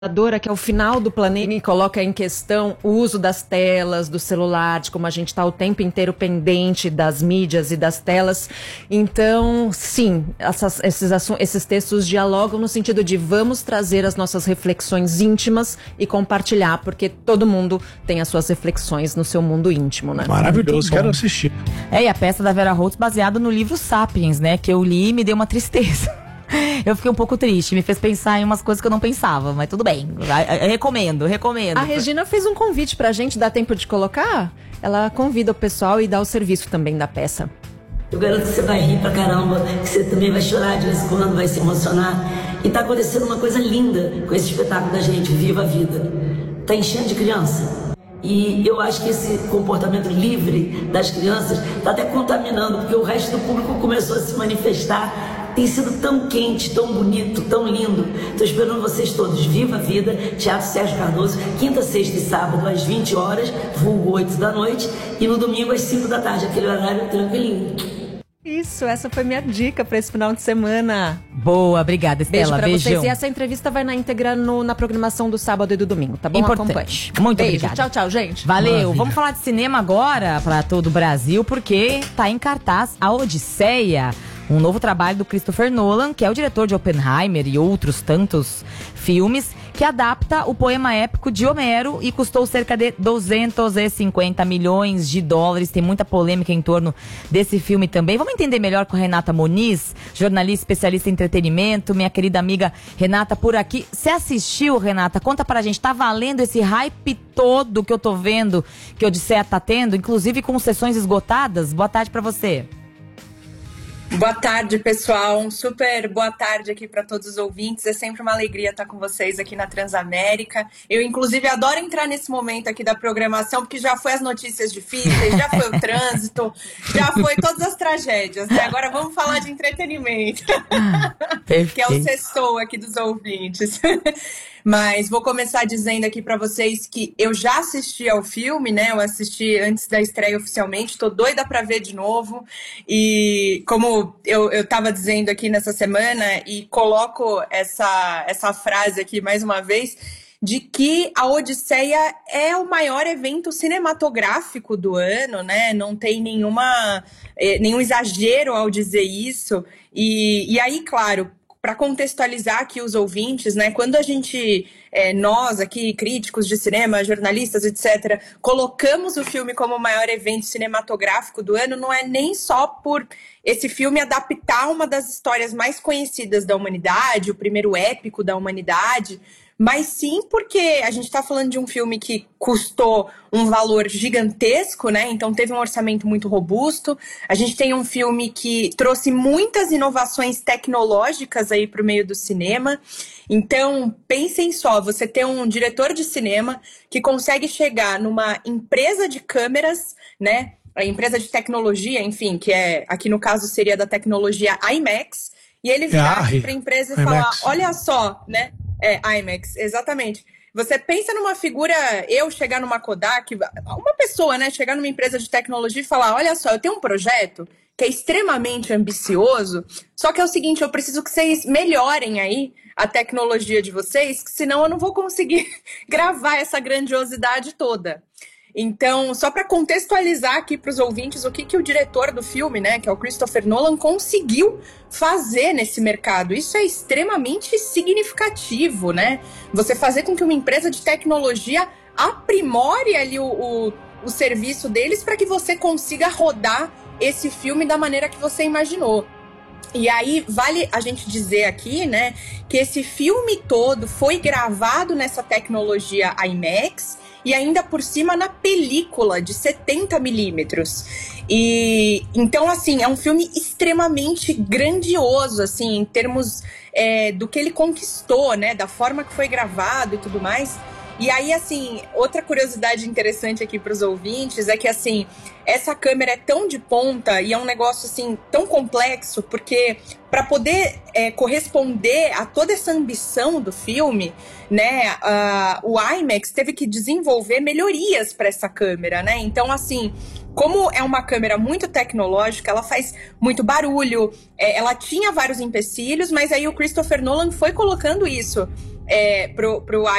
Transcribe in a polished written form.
que é o final do planeta e coloca em questão o uso das telas, do celular, de como a gente está o tempo inteiro pendente das mídias e das telas. Então, sim, esses textos dialogam no sentido de vamos trazer as nossas reflexões íntimas e compartilhar, porque todo mundo tem as suas reflexões no seu mundo íntimo, né? Maravilhoso, quero assistir. E a peça da Vera Holtz baseada no livro Sapiens, né? Que eu li e me deu uma tristeza. Eu fiquei um pouco triste, me fez pensar em umas coisas que eu não pensava, mas tudo bem. Eu recomendo. A Regina fez um convite pra gente, dá tempo de colocar? Ela convida o pessoal e dá o serviço também da peça. Eu garanto que você vai rir pra caramba, que você também vai chorar de vez em quando, vai se emocionar. E tá acontecendo uma coisa linda com esse espetáculo da gente, Viva a Vida. Tá enchendo de criança. E eu acho que esse comportamento livre das crianças tá até contaminando, porque o resto do público começou a se manifestar. Tem sido tão quente, tão bonito, tão lindo. Estou esperando vocês todos. Viva a Vida, Teatro Sérgio Cardoso, quinta, sexta e sábado às 20 horas, vulgo 8 da noite, e no domingo às 5 da tarde, aquele horário tranquilinho. Isso, essa foi minha dica para esse final de semana. Boa, obrigada, Estela. Beijo pra Beijão. vocês. E essa entrevista vai na íntegra na programação do sábado e do domingo, tá bom? Importante. Acompanhe. Muito Beijo. obrigada. Tchau, tchau, gente. Valeu. Maravilha. Vamos falar de cinema agora para todo o Brasil, porque tá em cartaz A Odisseia, um novo trabalho do Christopher Nolan, que é o diretor de Oppenheimer e outros tantos filmes, que adapta o poema épico de Homero e custou cerca de 250 milhões de dólares. Tem muita polêmica em torno desse filme também. Vamos entender melhor com Renata Moniz, jornalista especialista em entretenimento, minha querida amiga Renata por aqui. Você assistiu, Renata? Conta pra gente, tá valendo esse hype todo que eu tô vendo que Odisseia tá tendo, inclusive com sessões esgotadas? Boa tarde pra você. Boa tarde, pessoal. Um super boa tarde aqui para todos os ouvintes. É sempre uma alegria estar com vocês aqui na Transamérica. Eu, inclusive, adoro entrar nesse momento aqui da programação, porque já foi as notícias difíceis, já foi o trânsito, já foi todas as tragédias, né? Agora vamos falar de entretenimento, que é o sextou aqui dos ouvintes. Mas vou começar dizendo aqui pra vocês que eu já assisti ao filme, né? Eu assisti antes da estreia oficialmente, tô doida pra ver de novo. E como eu tava dizendo aqui nessa semana, e coloco essa frase aqui mais uma vez, de que a Odisseia é o maior evento cinematográfico do ano, né? Não tem nenhum exagero ao dizer isso. E aí, claro, para contextualizar aqui os ouvintes, né? Quando a gente, nós aqui, críticos de cinema, jornalistas, etc., colocamos o filme como o maior evento cinematográfico do ano, não é nem só por esse filme adaptar uma das histórias mais conhecidas da humanidade, o primeiro épico da humanidade, mas sim porque a gente está falando de um filme que custou um valor gigantesco, né? Então teve um orçamento muito robusto. A gente tem um filme que trouxe muitas inovações tecnológicas aí para o meio do cinema. Então, pensem só, você ter um diretor de cinema que consegue chegar numa empresa de câmeras, né? A empresa de tecnologia, enfim, que aqui no caso seria da tecnologia IMAX, e ele virar para a empresa e falar, olha só, né? IMAX, exatamente. Você pensa numa figura, eu chegar numa Kodak, uma pessoa, né, chegar numa empresa de tecnologia e falar, olha só, eu tenho um projeto que é extremamente ambicioso, só que é o seguinte, eu preciso que vocês melhorem aí a tecnologia de vocês, que senão eu não vou conseguir gravar essa grandiosidade toda. Então, só para contextualizar aqui para os ouvintes o que o diretor do filme, né, que é o Christopher Nolan, conseguiu fazer nesse mercado. Isso é extremamente significativo, né? Você fazer com que uma empresa de tecnologia aprimore ali o serviço deles para que você consiga rodar esse filme da maneira que você imaginou. E aí, vale a gente dizer aqui, né, que esse filme todo foi gravado nessa tecnologia IMAX e ainda por cima na película de 70 milímetros. E então, assim, é um filme extremamente grandioso, assim, em termos do que ele conquistou, né, da forma que foi gravado e tudo mais. E aí, assim, outra curiosidade interessante aqui para os ouvintes é que, assim, essa câmera é tão de ponta e é um negócio, assim, tão complexo, porque para poder corresponder a toda essa ambição do filme, né, o IMAX teve que desenvolver melhorias para essa câmera, né? Então, assim, como é uma câmera muito tecnológica, ela faz muito barulho, ela tinha vários empecilhos, mas aí o Christopher Nolan foi colocando isso pro